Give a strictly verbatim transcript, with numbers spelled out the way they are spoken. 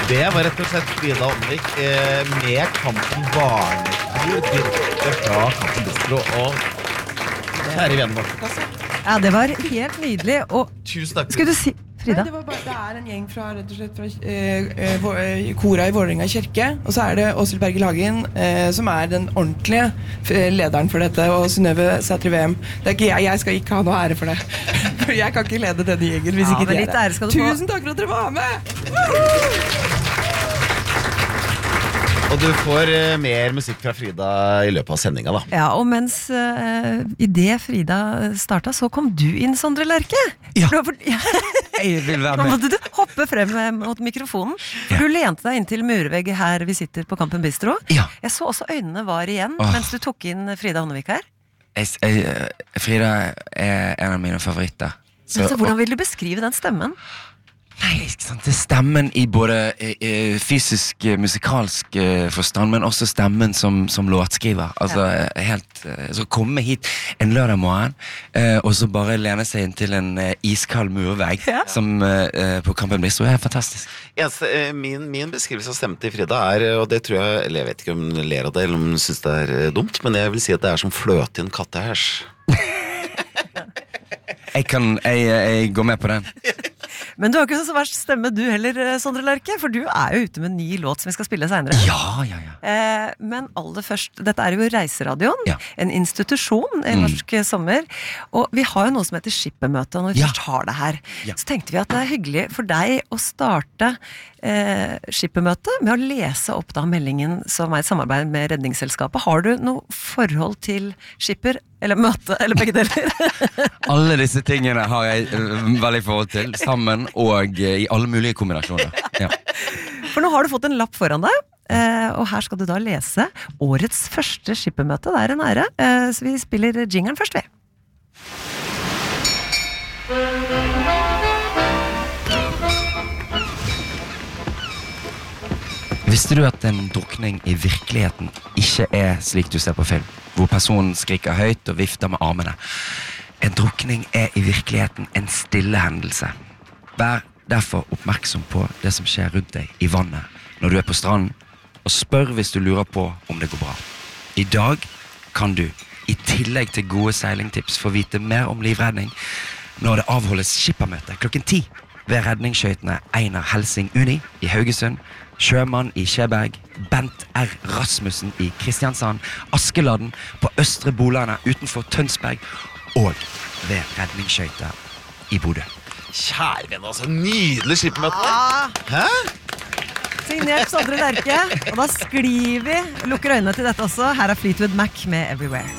Det var rett og slett Frida Åndvik eh, med Kampen Barnekur direkte fra Kampen Bistro og kjære vennen vår. Ja, det var helt nydelig. Og tusen takk. Skulle du si, Frida? Nei, det, var bare, det er en gjeng fra, rett og slett, fra eh, eh, Kora i Vålerenga kirke, og så er det Åshild Berge Hagen eh, som er den ordentlige eh, lederen for dette, og Synnøve Sætre V M. Det er ikke jeg, jeg skal ikke ha noe ære for det. For jeg kan ikke lede denne gjengen hvis Ja, ikke men de litt er ære det. skal du få. Tusen takk for at dere var med! Og du får eh, mer musikk fra Frida i løpet av sendinga da. Ja, og mens uh, i det Frida startet, så kom du inn, Sondre Lerche. Ja. For, for, ja. Jeg vil være Nå med. måtte du hoppe frem eh, mot mikrofonen. For Ja. du lente deg inn til murvegg her vi sitter på Kampen Bistro. Ja. Jeg så også øynene var igjen, Åh. mens du tok inn Frida Åndvik her. Jeg, jeg, Frida er en av mine favoritter. Så, så hvordan vil du beskrive den stemmen? Nei, ikke sant? Det er stemmen i både eh, eh, fysisk, eh, musikalsk eh, forstand, men også stemmen som, som låtskriver. Altså, eh, helt, eh, så komme hit en lørdag morgen, eh, og så bare lene seg inn til en eh, iskald murvegg, Ja. som eh, på Kampen Bistro, er fantastisk. Eneste, eh, min, min beskrivelse av stemmen til Frida er, og det tror jeg, eller jeg vet ikke om hun ler av det, eller om hun synes det er eh, dumt, men jeg vil si at det er som fløte i en kattehærs. Jeg kan, jeg, jeg går med på den. Men du har ikke så verst stemme du heller, Sondre Lerche, for du er jo ute med en ny låt som vi skal spille senere. Ja, ja, ja. Eh, men aller først, dette er jo Reiseradioen, Ja. en institusjon i Mm. norsk sommer, og vi har jo noe som heter Skippermøte, og når vi Ja. først har det her, Ja. så tenkte vi at det er hyggelig for deg å starte eh, Skippermøte med å lese opp da meldingen som er et samarbeid med Redningsselskapet. Har du noe forhold til Skipper, eller møte, eller begge deler? Alle disse tingene har jeg uh, veldig forhold til, sammen og uh, i alle mulige kombinasjoner. Ja. For nå har du fått en lapp foran deg, eh, og her skal du da lese årets første Skippermøte. Det er en ære, eh, så vi spiller jingeren først, vi. Visste du at en drukning i virkeligheten ikke er slik du ser på film, hvor personen skriker høyt og vifter med armene? En drukning er i virkeligheten en stille hendelse. Vær derfor oppmerksom på det som skjer rundt deg i vannet når du er på stranden, og spør hvis du lurer på om det går bra. I dag kan du, i tillegg til gode seilingtips, få vite mer om livredning når det avholdes skippermøte klokken ti ved redningsskøytene Einar Helsing Uni i Haugesund, Sjømann i Skjeberg, Bent R. Rasmussen i Kristiansand, Askeladden på Østre Bolane utenfor Tønsberg og ved redningsskøyter i Bodø. Kjære venn, altså, nydelig skippermøte. Hæ? Signert Sondre Lerche, og da sklir vi, lukker øynene til dette også. Her er Fleetwood Mac med Everywhere.